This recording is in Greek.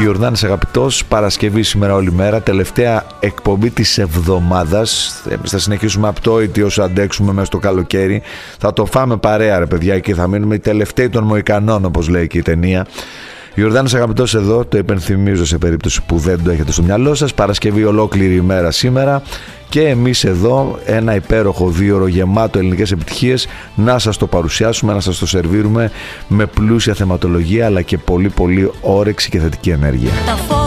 Ιορδάνης αγαπητός, Παρασκευή σήμερα όλη μέρα, τελευταία εκπομπή της εβδομάδας. Εμείς θα συνεχίσουμε απτόητοι όσο αντέξουμε μέσα στο καλοκαίρι. Θα το φάμε παρέα ρε παιδιά και θα μείνουμε οι τελευταίοι των Μοϊκανών, όπως λέει και η ταινία. Ιορδάνης αγαπητός εδώ, το υπενθυμίζω σε περίπτωση που δεν το έχετε στο μυαλό σας. Παρασκευή ολόκληρη ημέρα σήμερα και εμείς εδώ ένα υπέροχο 2ωρο γεμάτο ελληνικές επιτυχίες να σας το παρουσιάσουμε, να σας το σερβίρουμε με πλούσια θεματολογία αλλά και πολύ όρεξη και θετική ενέργεια.